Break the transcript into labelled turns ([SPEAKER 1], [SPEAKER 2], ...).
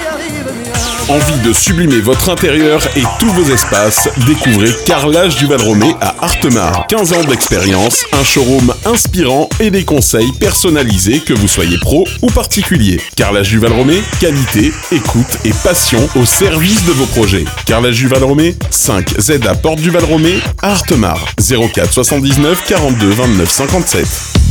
[SPEAKER 1] Envie de sublimer votre intérieur et tous vos espaces? Découvrez Carrelage du Val-Romé à Artemare. 15 ans d'expérience, un showroom inspirant et des conseils personnalisés que vous soyez pro ou particulier. Carrelage du Val-Romé, qualité, écoute et passion au service de vos projets. Carrelage du Val-Romé, 5 ZA Porte du Val-Romé à Artemare. 04 79 42 29 57.